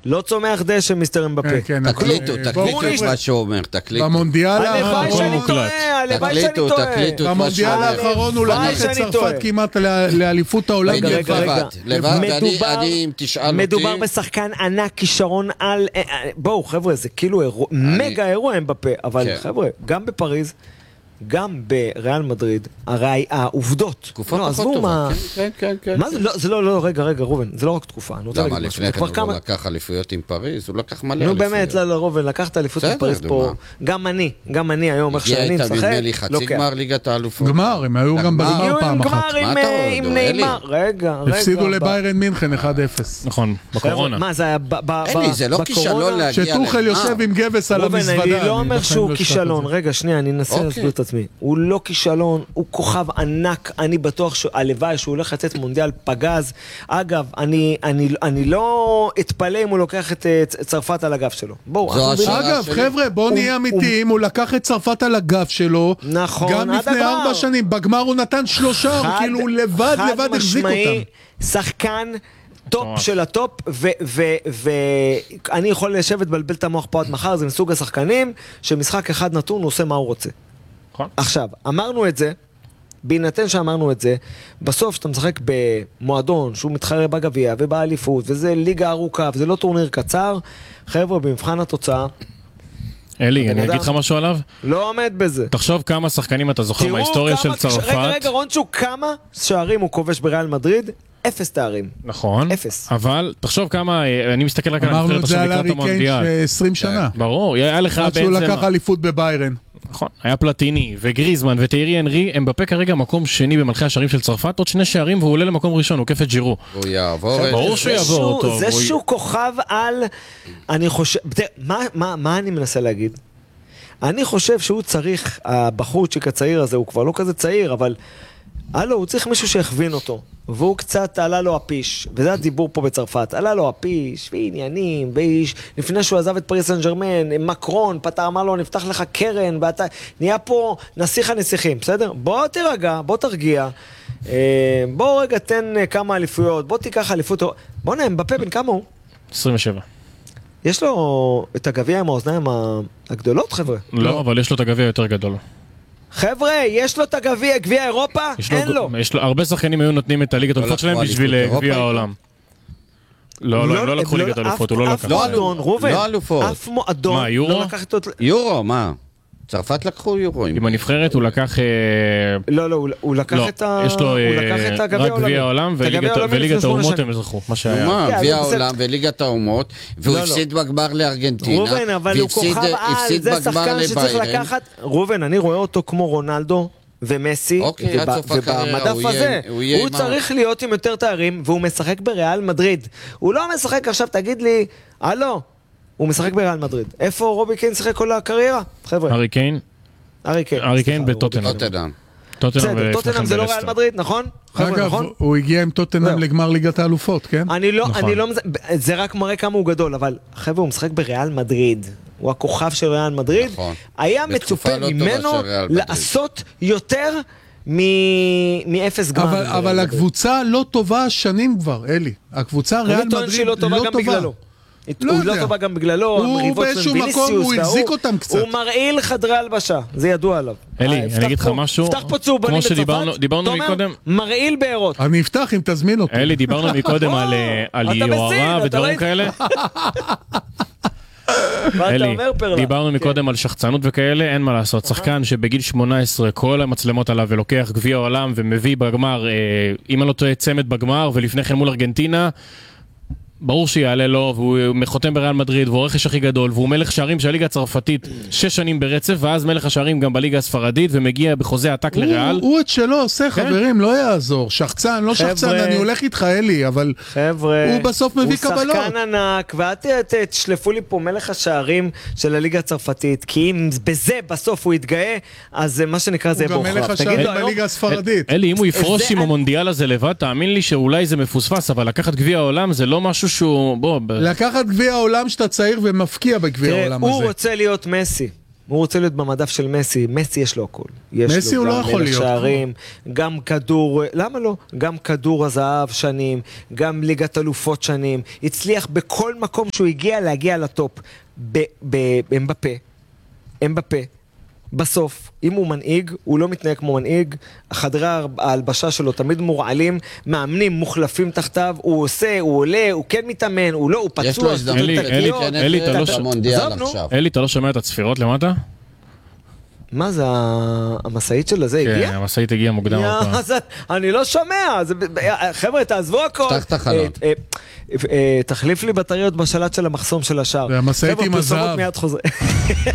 לא צומח דשא מיסטר אמבפה. תקליטו את מה שהוא אומר, תקליטו. במונדיאל במונדיאל האחרון הוא לקח את צרפת כמעט לאליפות העולם. לבד, אני תשאל אותי. מדובר בשחקן ענק, כישרון על... בואו חבר'ה, זה כאילו מגה אירוע אמבפה, אבל חבר'ה, גם בפריז, גם בריאל מדריד, הרי העובדות. תקופה פחות טובה. כן. זה לא, רגע, רובן, זה לא רק תקופה. למה, לפני כן הוא לקח אליפויות עם פריז, הוא לקח מלא אליפויות. נו באמת, לא, רובן, לקחת אליפות עם פריז פה. גם אני היום, איך שאני משחק, הגיע איתה חצי גמר ליגת האלופות. גמר, הם היו גם בגמר פעם אחת. עם נאמר, רגע. הפסידו לביירן מינכן 1-0. נכון, בקורונה. מה, זה היה אלי, זה לא כישלון להגיע שטוחל יושב עם גבס על המזוודה. אני לא אומר שהוא כישלון, רגע, שנייה, אני אנסה להסביר את עצמי. הוא לא כישלון, הוא כוכב ענק, אני בטוח שהלוואי שהוא הולך לצאת מונדיאל פגז. אגב, אני לא אתפלא אם הוא לוקח את צרפת על הגב שלו. אגב, חבר'ה, בואו נהיה אמיתיים, הוא לקח את צרפת על הגב שלו. נכון, גם לפני 4 שנים, בגמר הוא נתן 3, כאילו הוא לבד החזיק אותם. שחקן טופ של הטופ, ואני יכול לשבת בלבל את המוח פה עד מחר, זה מסוג השחקנים, שמשחק אחד נתון, הוא עושה מה הוא רוצה. עכשיו, אמרנו את זה, בהינתן שאמרנו את זה, בסוף שאתה משחק במועדון, שהוא מתחרה בגביע ובאליפות, וזה ליגה ארוכה, וזה לא טורניר קצר, חבר'ה, במבחן התוצאה, אלי, אני אגיד לך משהו עליו? לא עומד בזה. תחשוב כמה שחקנים אתה זוכר מההיסטוריה של צרפת. רגע, רונצ'ו, כמה שערים הוא כובש בריאל מדריד? 0 תארים. נכון. 0. אבל, תחשוב כמה, אני מסתכל רק על הנבחרת עכשיו לקראת המונדיאל. אמרנו את זה על 20 שנה. ברור, היה לך עד שהוא לקח אליפות בביירן. נכון, היה פלטיני וגריזמן וטיירי אנרי, אמבפה כרגע מקום שני במלכי השערים של צרפת, עוד 2 שערים והוא עולה למקום ראשון, הוא כיף את ג'ירו. הוא יעבור. ברור שהוא יעבור אותו. זה שהוא כוכב על, אני חושב, מה אני מנסה להגיד? אני חושב שהוא צריך, הבחורצ'יק הצעיר הזה, הוא כבר לא כזה צעיר, אבל הוא צריך מישהו שיכווין אותו, והוא קצת עלה לו הפיש, וזה הדיבור פה בצרפת, עלה לו הפיש, ועניינים, ואיש, לפני שהוא עזב את פריס סן ז'רמן, מקרון, פתר אמר לו, נפתח לך קרן, ואתה, נהיה פה נסיך הנסיכים, בסדר? בוא תירגע, בוא תרגיע, בוא רגע תן כמה אליפויות, בוא תיקח אליפות, בוא נהם, אמבפה בן כמה הוא? 27. יש לו את הגביע עם האוזניים הגדולות, חבר'ה? לא, אבל יש לו את הגביע יותר גדול. חבר'ה, יש לו את הגביע, גביע אירופה? אין לו. הרבה שחקנים היו נותנים את הליגת האלופות שלהם בשביל גביע העולם. לא לקחו ליגת האלופות, הוא לא לקח. אף מועדון, רובן, אף מועדון לא לקח את... יורו, מה? צרפת לקחו יורו. עם הנבחרת הוא לקח... לא, הוא לקח את ה... יש לו רק גביע העולם וליגת האומות הם זכו, מה שהיה. גביע העולם וליגת האומות, והוא הפסיד בגמר לארגנטינה. רובן, אבל הוא כוכב על, זה שחקן שצריך לקחת... רובן, אני רואה אותו כמו רונלדו ומסי, ובמדף הזה, הוא צריך להיות עם יותר תארים, והוא משחק בריאל מדריד. הוא לא משחק עכשיו, תגיד לי, הוא משחק בריאל מדריד. איפה רובי קיין שחק כל הקריירה? חבר'ה. ארי קיין בטוטנהאם. טוטנהאם זה לא ריאל מדריד, נכון? אגב, הוא הגיע עם טוטנהאם לגמר ליגת האלופות, כן? אני לא, זה רק מראה כמה הוא גדול, אבל חבר'ה, הוא משחק בריאל מדריד. הוא הכוכב של ריאל מדריד. היה מצופה ממנו לעשות יותר מאפס גמר. אבל הקבוצה לא טובה שנים כבר, אלי. הקבוצה ריאל מדריד לא טובה. הוא לא טובה גם בגללו, הוא באיזשהו מקום, הוא החזיק אותם קצת. הוא מרעיל חדרי הלבשה, זה ידוע עליו. אלי, אני אגיד לך משהו, פתח פה צהובנים בצרפת, דיברנו מקודם, מרעיל בארות. אני אפתח אם תזמין אותו. אלי, דיברנו מקודם על יוהרה ודברים כאלה. אלי, דיברנו מקודם על שחצנות וכאלה, אין מה לעשות, שחקן שבגיל 18 כל המצלמות עליו ולוקח גביע העולם ומביא בגמר, אם אני לא טועה צמד בגמר ולפני כן מול ארגנטינה, ברור שיעלה לו, והוא מחותם בריאל מדריד, והוא הרכש הכי גדול, והוא מלך שערים של הליגה הצרפתית 6 שנים ברצף, ואז מלך השערים גם בליגה הספרדית, ומגיע בחוזה עתק לריאל. הוא את שלו עושה, חברים, לא יעזור. שחצן, לא שחצן, אני הולך איתך, אלי, אבל הוא בסוף מביא קבלות. הוא שחקן ענק, ואת תשלפו לי פה מלך השערים של הליגה הצרפתית, כי אם בזה בסוף הוא יתגאה, אז מה שנקרא זה הוא גם מלך השערים בליגה הספרדית. אלי, אם הוא יפרוש עם המונדיאל הזה לבד, תאמין לי שאולי זה מפוספס, אבל לקחת גביע העולם זה לא משהו שהוא... לקחת גביע העולם שאתה צעיר ומפקיע בגביע העולם הזה. הוא רוצה להיות מסי. הוא רוצה להיות במדף של מסי, מסי יש לו הכל. מסי הוא לא יכול להיות. שערים, גם כדור, למה לא? גם כדור הזהב שנים, גם ליגת אלופות שנים, הצליח בכל מקום שהוא הגיע להגיע לטופ, אמבפה. בסוף, אם הוא מנהיג, הוא לא מתנהג כמו מנהיג, חדרי ההלבשה שלו תמיד מורעלים, מאמנים מוחלפים תחתיו, הוא עושה, הוא עולה, הוא כן מתאמן, הוא לא, הוא פצוע. יש לו הזדמנות להיכנס למונדיאל עכשיו. אלי, אתה לא שומע את הצפירות למטה? מה זה, המשאית של הזה הגיע? כן, המשאית הגיעה מוקדם. אני לא שומע, חבר'ה, תעזבו הכל. פתח את החלון. תחליף לי בטריות בשלט של המחסום של השער. והמשאית עם הזהב. חבר'ה, פרסומות מיד חוזר.